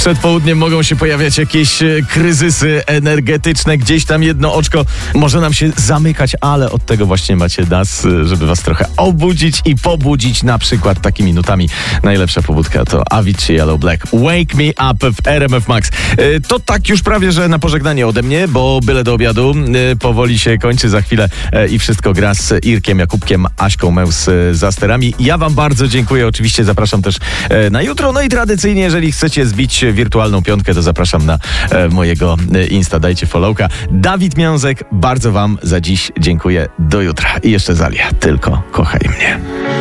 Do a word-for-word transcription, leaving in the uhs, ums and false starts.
Przed południem mogą się pojawiać jakieś e, kryzysy energetyczne, gdzieś tam jedno oczko może nam się zamykać, ale od tego właśnie macie nas, e, żeby was trochę obudzić i pobudzić, na przykład takimi nutami. Najlepsza pobudka to Avicii Yellow Black. Wake Me Up w R M F Max. E, to tak już prawie, że na pożegnanie ode mnie, bo byle do obiadu e, powoli się kończy za chwilę e, i wszystko gra z Irkiem Jakubkiem, Aśką Meus e, za sterami. Ja wam bardzo dziękuję, oczywiście zapraszam też e, na jutro, no i tradycyjnie, jeżeli chcecie zbić wirtualną piątkę, to zapraszam na e, mojego e, Insta, dajcie followka. Dawid Miązek, bardzo wam za dziś dziękuję, do jutra i jeszcze Zalia, tylko kochaj mnie.